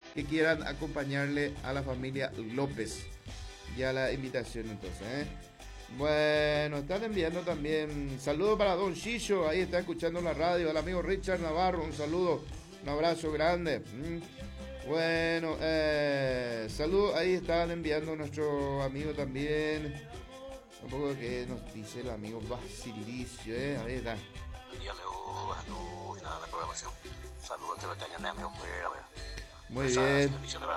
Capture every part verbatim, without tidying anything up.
que quieran acompañarle a la familia López. Ya la invitación entonces, ¿eh? Bueno, están enviando también saludos para Don Chicho, ahí está escuchando la radio, al amigo Richard Navarro, un saludo, un abrazo grande. Mm. Bueno, eh, saludos, ahí están enviando nuestro amigo también, un poco que nos dice el amigo Basilicio, ¿eh? Ahí está. Saludos que lo tengan de amigo fuera, muy bien.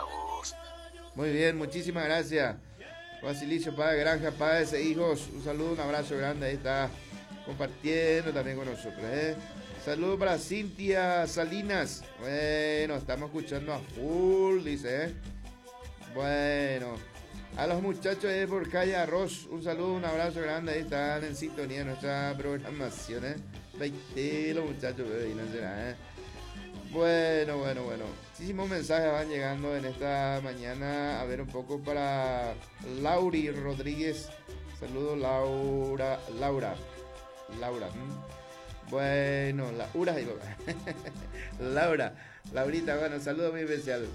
Muy bien, muchísimas gracias. Basilicio Páez Granja, Páez e hijos, un saludo, un abrazo grande, ahí está compartiendo también con nosotros, ¿eh? Saludo para Cintia Salinas, bueno, estamos escuchando a full, dice, ¿eh? Bueno, a los muchachos de por calle Arroz, un saludo, un abrazo grande, ahí están en sintonía de nuestra programación, ¿eh? veinte los muchachos, ¿eh? No será, ¿eh? Bueno, bueno, bueno. Muchísimos mensajes van llegando en esta mañana. A ver un poco para Lauri Rodríguez. Saludos, Laura. Laura. Laura. ¿Mm? Bueno, Laura. Laura. Laurita, bueno, saludo muy especial.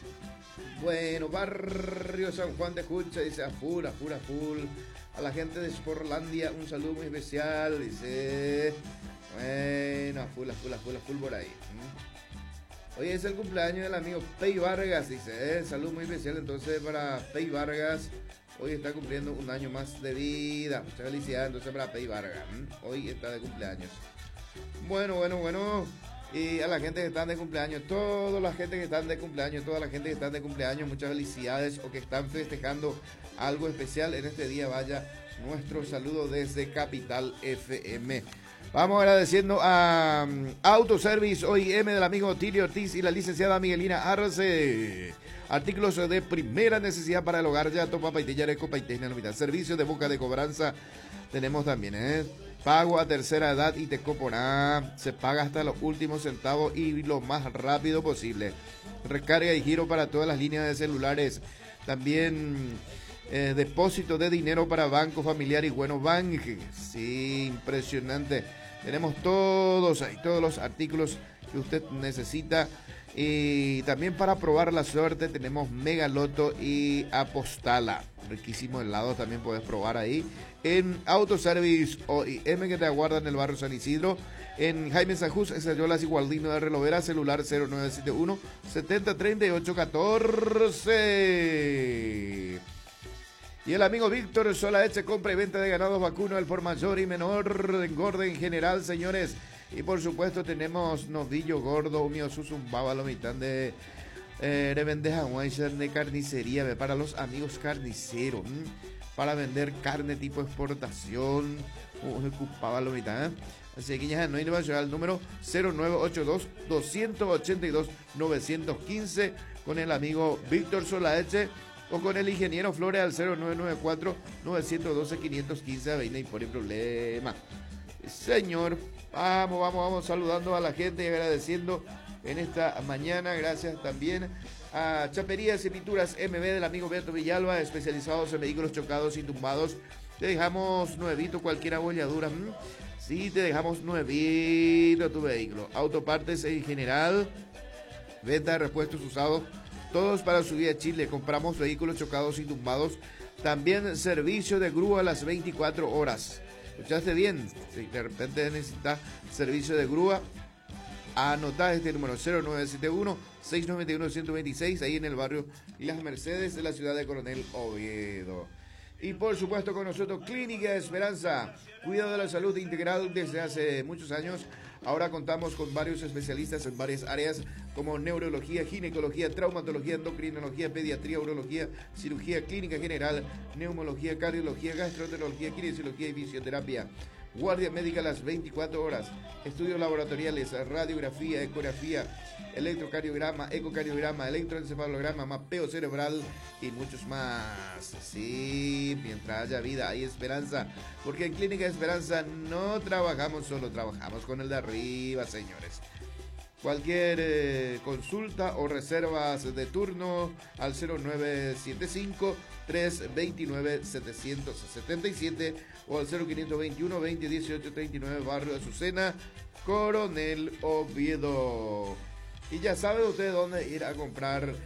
Bueno, Barrio San Juan de Jucha, dice a full, a full, a full. A la gente de Sportlandia, un saludo muy especial. Dice, bueno, a full, a full, a full, a full por ahí. ¿Mm? Hoy es el cumpleaños del amigo Pei Vargas, dice, eh, salud muy especial entonces para Pei Vargas. Hoy está cumpliendo un año más de vida. Muchas felicidades entonces para Pei Vargas. ¿Mm? Hoy está de cumpleaños. Bueno, bueno, bueno. Y a la gente que están de cumpleaños, toda la gente que están de cumpleaños, toda la gente que están de cumpleaños, muchas felicidades o que están festejando algo especial en este día, vaya nuestro saludo desde Capital F M. Vamos agradeciendo a um, Autoservice O I M del amigo Tilio Ortiz y la licenciada Miguelina Arce. Artículos de primera necesidad para el hogar, ya topa paitilla, copa y técnica. Servicios de boca de cobranza tenemos también, ¿eh? Pago a tercera edad y te coporá. Se paga hasta los últimos centavos y lo más rápido posible. Recarga y giro para todas las líneas de celulares. También eh, depósito de dinero para Banco Familiar y Bueno Bank. Sí, impresionante. Tenemos todos ahí, todos los artículos que usted necesita. Y también para probar la suerte tenemos Megaloto y Apostala. Riquísimo helado, también puedes probar ahí. En Autoservice O I M que te aguarda en el barrio San Isidro. En Jaime Sanjus, Esayolas y Gualdino de Relovera, celular cero nueve siete uno, setenta treinta y ocho catorce. Y el amigo Víctor Solaeche, compra y venta de ganados vacuno, el por mayor y menor, engorde en general, señores. Y por supuesto tenemos novillo gordo, humio susumbaba, lo mitad de eh, revendeja de carnicería, para los amigos carniceros, ¿m? Para vender carne tipo exportación, uh, ocupaba lo mitad, ¿eh? Así que ya no hay que llegar al número cero nueve ocho dos, dos ocho dos, nueve uno cinco con el amigo Víctor Solaeche o con el ingeniero Flores al cero nueve nueve cuatro, nueve uno dos, cinco uno cinco, veinte y por el problema. Señor, vamos, vamos, vamos saludando a la gente y agradeciendo en esta mañana. Gracias también a Chaperías y Pinturas M B del amigo Beto Villalba, especializados en vehículos chocados y tumbados. Te dejamos nuevito cualquier abolladura. ¿Mm? Sí, te dejamos nuevito tu vehículo. Autopartes en general, venta de repuestos usados, todos para subir a Chile. Compramos vehículos chocados y tumbados. También servicio de grúa a las veinticuatro horas. ¿Escuchaste bien? Si de repente necesitas servicio de grúa, anotá este número cero nueve siete uno, seis nueve uno, uno dos seis, ahí en el barrio Las Mercedes de la ciudad de Coronel Oviedo. Y por supuesto con nosotros Clínica Esperanza, cuidado de la salud integral desde hace muchos años. Ahora contamos con varios especialistas en varias áreas como neurología, ginecología, traumatología, endocrinología, pediatría, urología, cirugía clínica general, neumología, cardiología, gastroenterología, kinesiología y fisioterapia. Guardia médica a las veinticuatro horas, estudios laboratoriales, radiografía, ecografía, electrocardiograma, ecocardiograma, electroencefalograma, mapeo cerebral y muchos más. Sí, mientras haya vida hay esperanza, porque en Clínica Esperanza no trabajamos solo, trabajamos con el de arriba, señores. Cualquier eh, consulta o reservas de turno al cero nueve siete cinco, tres dos nueve, siete siete siete o al cero cinco dos uno, veinte dieciocho treinta y nueve, barrio de Azucena, Coronel Oviedo. Y ya sabe usted dónde ir a comprar